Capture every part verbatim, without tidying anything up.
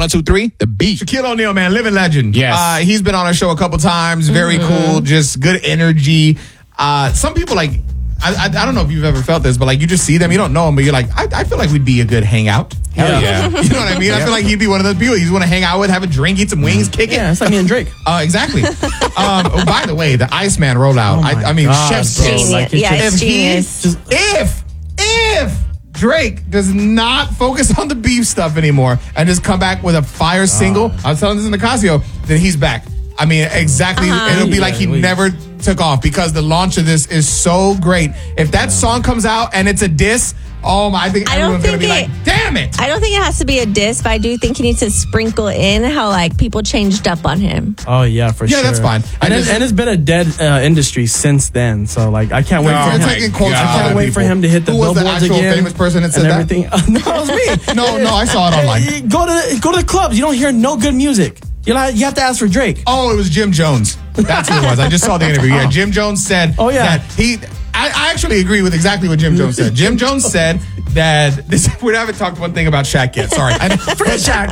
One, two, three, the beat. Shaquille O'Neal, man, living legend. Yes. Uh, he's been on our show a couple times. Very Mm-hmm. cool, just good energy. Uh, some people like, I, I I don't know if you've ever felt this, but like you just see them, you don't know them, but you're like, I, I feel like we'd be a good hangout. Hell yeah. You know what I mean? I feel like he'd be one of those people you just want to hang out with, have a drink, eat some wings, kick it. Yeah, it's like me and Drake. Uh, exactly. um, oh, by the way, the Iceman rollout. Oh my I, I mean, God, chef's bro. kiss. Like, it's Yeah, just- it's If he, genius. Just- if if Drake does not focus on the beef stuff anymore and just come back with a fire single, I was telling this in the Casio, then he's back. I mean, exactly. Uh-huh. It'll be like he Yeah, never took off because the launch of this is so great. If that song comes out and it's a diss, oh my, I think I don't everyone's going to be think like, damn it. I don't think it has to be a diss, but I do think he needs to sprinkle in how like people changed up on him. Oh yeah, for Yeah, sure. that's fine. I And, it's, just- and it's been a dead uh, industry since then. So like, I can't wait No, for him. it's taking quotes I from can't other wait for people. him to hit the Who was the billboards actual again. famous person that said and that? everything. no, it was me. No, no, I saw it online. Go to go to the clubs. You don't hear no good music. You know, you have to ask for Drake. Oh, it was Jim Jones. That's who it was. I just saw the interview. Yeah, Jim Jones said Oh, yeah. that he. I, I actually agree with exactly what Jim Jones said. Jim Jones said that this. We haven't talked one thing about Shaq yet. Sorry, I, Forget Shaq.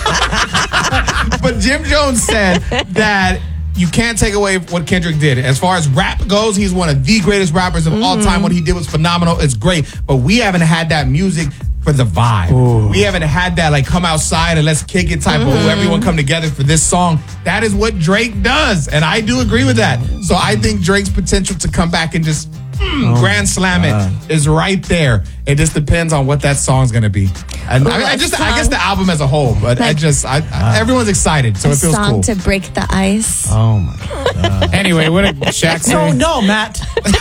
but Jim Jones said that you can't take away what Kendrick did. As far as rap goes, he's one of the greatest rappers of all time. What he did was phenomenal. It's great, but we haven't had that music for the vibe. We haven't had that like come outside and let's kick it type of everyone come together for this song. That is what Drake does, and I do agree with that. So I think Drake's potential to come back and just mm, grand slam it is right there. It just depends on what that song's gonna be. And I, mean, I just I guess the album as a whole, but I Like- just I, I, everyone's excited, so A it feels song cool. to break the ice. Oh my. Anyway, what did Shaq say? No, no, Matt.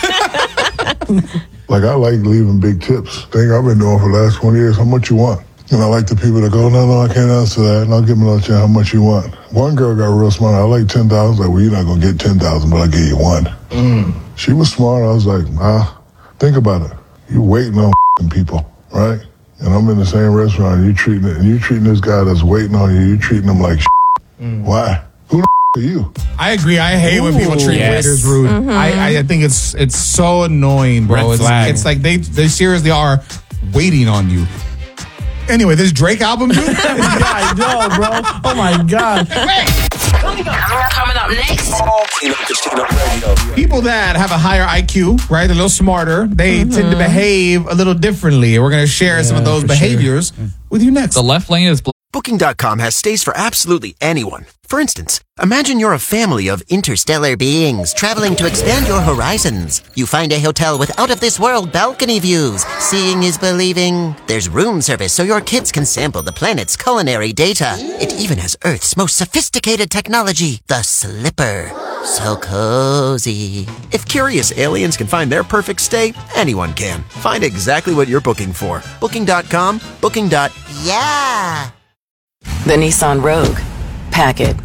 Like, I like leaving big tips. Thing I've been doing for the last twenty years. How much you want? And I like the people that go, no, no, I can't answer that. And I'll give them another chance. How much you want? One girl got real smart. I like ten thousand. Like, well, you're not going to get ten thousand, but I'll give you one. Mm. She was smart. I was like, ah, think about it. You waiting on people, right? And I'm in the same restaurant. And you treating it, and you treating this guy that's waiting on you. You treating him like mm. Why? Who the are you? I agree. I hate when people treat yes. waiters rude. I, I think it's it's so annoying, bro. Red It's, flag. it's like they they seriously are waiting on you. Anyway, this Drake album, dude. Yeah, I know, bro. Oh my God. Coming up, coming up next. People that have a higher I Q, right, a little smarter, they tend to behave a little differently. And we're going to share some of those for behaviors with you next. The left lane is Booking dot com has stays for absolutely anyone. For instance, imagine you're a family of interstellar beings traveling to expand your horizons. You find a hotel with out-of-this-world balcony views. Seeing is believing. There's room service so your kids can sample the planet's culinary data. It even has Earth's most sophisticated technology, the Slipper. So cozy. If curious aliens can find their perfect stay, anyone can. Find exactly what you're booking for. Booking dot com, Booking. Yeah. The Nissan Rogue. Pack it.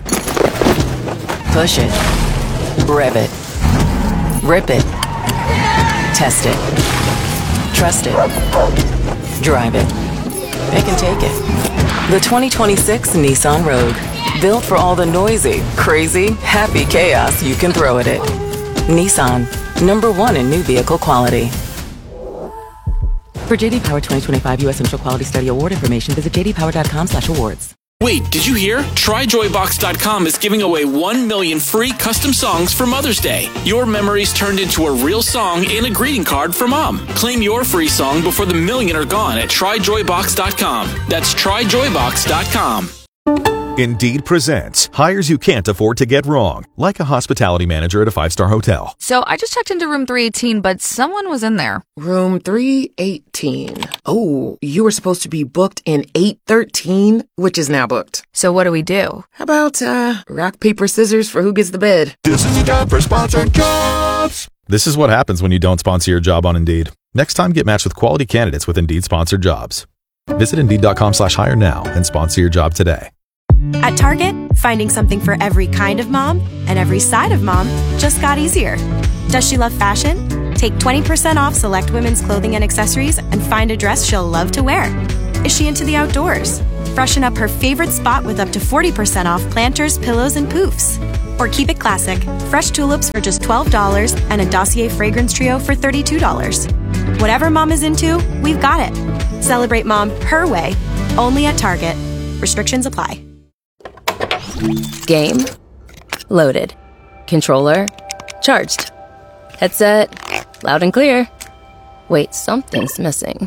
Push it. Rev it. Rip it. Test it. Trust it. Drive it. It can take it. The twenty twenty-six Nissan Rogue. Built for all the noisy, crazy, happy chaos you can throw at it. Nissan. Number one in new vehicle quality. For J D Power twenty twenty-five U S Initial Quality Study Award information, visit j d power dot com slash awards. Wait, did you hear? try joy box dot com is giving away one million free custom songs for Mother's Day. Your memories turned into a real song and a greeting card for Mom. Claim your free song before the million are gone at try joy box dot com. That's try joy box dot com. Indeed presents hires you can't afford to get wrong, like a hospitality manager at a five-star hotel. So I just checked into room three eighteen, but someone was in there. Room three eighteen. Oh, you were supposed to be booked in eight thirteen, which is now booked. So what do we do? How about, uh, rock, paper, scissors for who gets the bed? This is time for sponsored jobs. This is what happens when you don't sponsor your job on Indeed. Next time, get matched with quality candidates with Indeed sponsored jobs. Visit Indeed dot com slash hire now and sponsor your job today. At Target, finding something for every kind of mom and every side of mom just got easier. Does she love fashion? Take twenty percent off select women's clothing and accessories and find a dress she'll love to wear. Is she into the outdoors? Freshen up her favorite spot with up to forty percent off planters, pillows, and poofs. Or keep it classic, fresh tulips for just twelve dollars and a Dossier fragrance trio for thirty-two dollars. Whatever mom is into, we've got it. Celebrate mom her way, only at Target. Restrictions apply. Game loaded. Controller charged. Headset loud and clear. Wait, something's missing.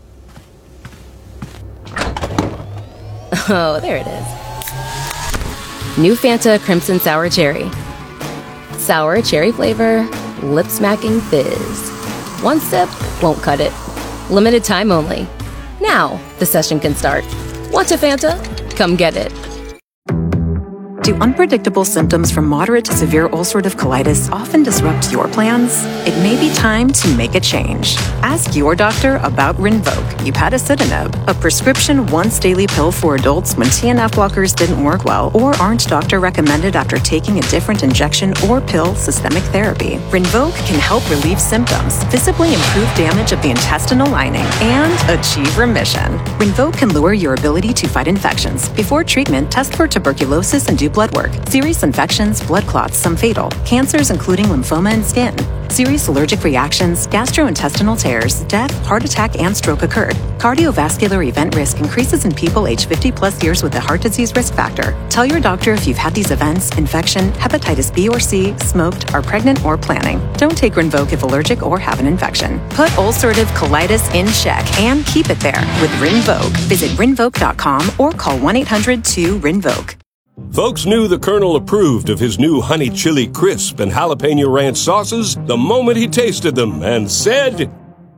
Oh, there it is. New Fanta Crimson Sour Cherry. Sour cherry flavor, lip-smacking fizz. One sip won't cut it. Limited time only. Now the session can start. Want a Fanta? Come get it. Do unpredictable symptoms from moderate to severe ulcerative colitis often disrupt your plans? It may be time to make a change. Ask your doctor about Rinvoq, upadacitinib, a prescription once-daily pill for adults when T N F blockers didn't work well or aren't doctor-recommended after taking a different injection or pill systemic therapy. Rinvoq can help relieve symptoms, visibly improve damage of the intestinal lining, and achieve remission. Rinvoq can lower your ability to fight infections. Before treatment, test for tuberculosis and do blood work. Serious infections, blood clots, some fatal. Cancers including lymphoma and skin. Serious allergic reactions, gastrointestinal tears, death, heart attack, and stroke occurred. Cardiovascular event risk increases in people age fifty plus years with a heart disease risk factor. Tell your doctor if you've had these events, infection, hepatitis B or C, smoked, are pregnant, or planning. Don't take Rinvoq if allergic or have an infection. Put ulcerative colitis in check and keep it there with Rinvoq. Visit rinvoq dot com or call one eight hundred two rinvoq. Folks knew the Colonel approved of his new honey chili crisp and jalapeno ranch sauces the moment he tasted them and said,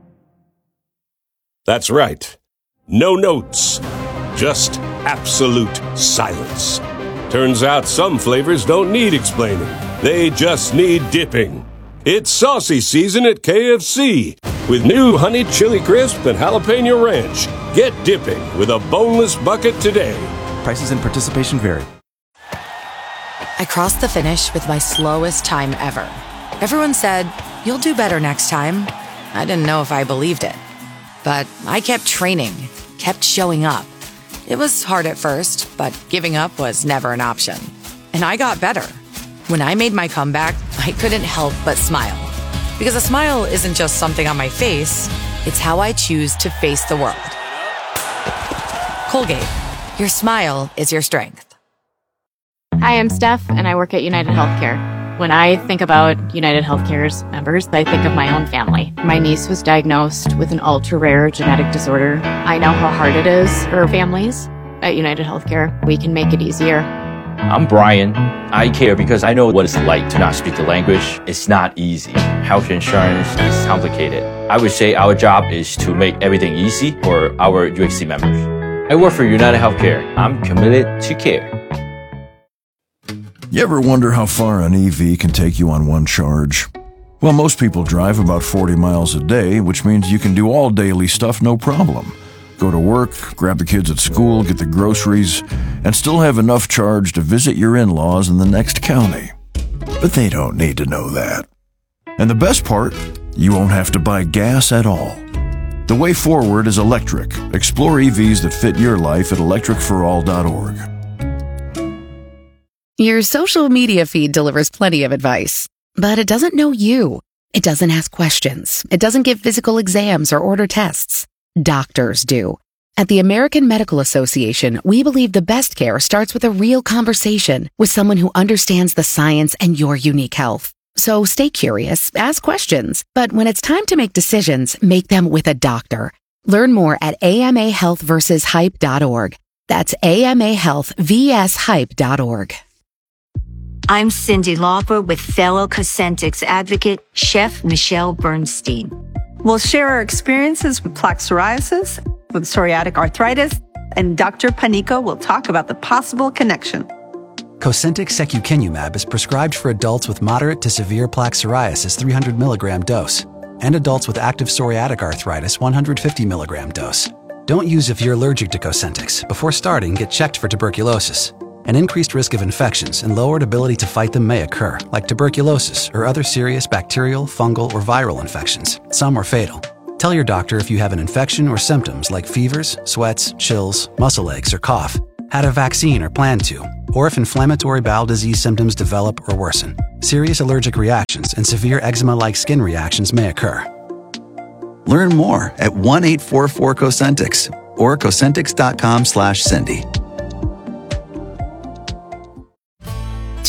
that's right, no notes, just absolute silence. Turns out some flavors don't need explaining. They just need dipping. It's saucy season at K F C with new honey chili crisp and jalapeno ranch. Get dipping with a boneless bucket today. Prices and participation vary. I crossed the finish with my slowest time ever. Everyone said, you'll do better next time. I didn't know if I believed it. But I kept training, kept showing up. It was hard at first, but giving up was never an option. And I got better. When I made my comeback, I couldn't help but smile. Because a smile isn't just something on my face, it's how I choose to face the world. Colgate, your smile is your strength. Hi, I'm Steph, and I work at United Healthcare. When I think about United Healthcare's members, I think of my own family. My niece was diagnosed with an ultra-rare genetic disorder. I know how hard it is for families. At United Healthcare, we can make it easier. I'm Brian. I care because I know what it's like to not speak the language. It's not easy. Health insurance is complicated. I would say our job is to make everything easy for our U H C members. I work for United Healthcare. I'm committed to care. You ever wonder how far an E V can take you on one charge? Well, most people drive about forty miles a day, which means you can do all daily stuff no problem. Go to work, grab the kids at school, get the groceries, and still have enough charge to visit your in-laws in the next county. But they don't need to know that. And the best part, you won't have to buy gas at all. The way forward is electric. Explore E Vs that fit your life at electric for all dot org. Your social media feed delivers plenty of advice, but it doesn't know you. It doesn't ask questions. It doesn't give physical exams or order tests. Doctors do. At the American Medical Association, we believe the best care starts with a real conversation with someone who understands the science and your unique health. So stay curious, ask questions, but when it's time to make decisions, make them with a doctor. Learn more at A M A health versus hype dot org. That's A M A health versus hype dot org. I'm Cindy Lauper with fellow Cosentyx advocate, Chef Michelle Bernstein. We'll share our experiences with plaque psoriasis, with psoriatic arthritis, and Doctor Panica will talk about the possible connection. Cosentyx secukinumab is prescribed for adults with moderate to severe plaque psoriasis three hundred milligram dose and adults with active psoriatic arthritis one hundred fifty milligram dose. Don't use if you're allergic to Cosentyx. Before starting, get checked for tuberculosis. An increased risk of infections and lowered ability to fight them may occur, like tuberculosis or other serious bacterial, fungal, or viral infections. Some are fatal. Tell your doctor if you have an infection or symptoms like fevers, sweats, chills, muscle aches, or cough, had a vaccine or plan to, or if inflammatory bowel disease symptoms develop or worsen. Serious allergic reactions and severe eczema-like skin reactions may occur. Learn more at one eight four four Cosentyx or Cosentyx dot com slash Cindy.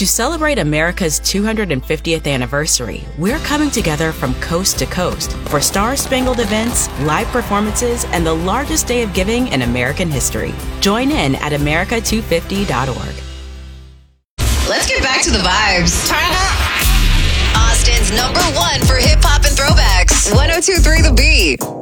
To celebrate America's two hundred fiftieth anniversary, we're coming together from coast to coast for star-spangled events, live performances, and the largest day of giving in American history. Join in at America two fifty dot org. Let's get back to the vibes. Turn it up. Austin's number one for hip hop and throwbacks. one oh two point three The Beat.